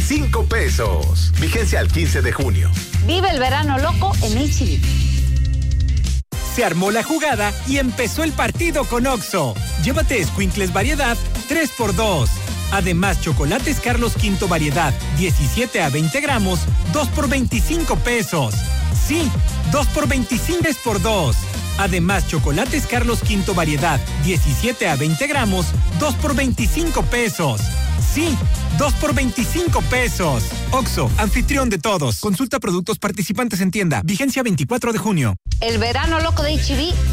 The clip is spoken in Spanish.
25 pesos. Vigencia al 15 de junio. Vive el verano loco en H-E-B. Se armó la jugada y empezó el partido con Oxxo. Llévate escuincles variedad 3x2. Además, chocolates Carlos V variedad 17 a 20 gramos, 2 por 25 pesos. Sí, 2 por 25 es por 2. Además, chocolates Carlos V variedad 17 a 20 gramos, 2 por 25 pesos. Sí, 2 por 25 pesos. Oxxo, anfitrión de todos. Consulta productos participantes en tienda. Vigencia 24 de junio. El verano loco de H-E-B